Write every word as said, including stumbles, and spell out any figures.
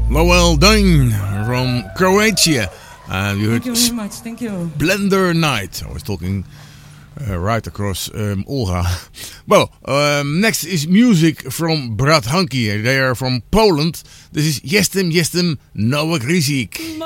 Lowell Dane from Croatia. Uh, you heard Thank you very much. Thank you. Splendor Night. I was talking uh, right across um, Olga. Well, um, next is music from Brat Hanky. They are from Poland. This is Jestem Jestem Nowy Grzyk.